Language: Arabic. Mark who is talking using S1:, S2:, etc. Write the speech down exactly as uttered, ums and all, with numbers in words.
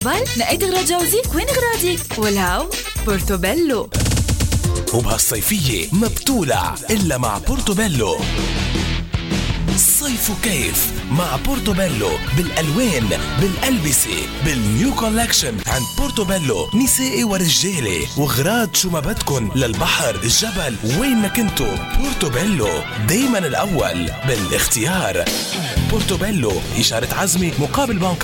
S1: بل نقيت غرا جوزك وين غراضك والهاو بورتوبيلو.
S2: وبهالصيفية ما بتولع إلا مع بورتوبيلو. صيف كيف مع بورتوبيلو بالألوان بالألبسة بالنيو كولكشن عند بورتوبيلو، نسائي ورجالي وغراض شو ما بدكن للبحر الجبل وين ما كنتو. بورتوبيلو دايما الأول بالاختيار. بورتوبيلو إشارة عزمي مقابل بنك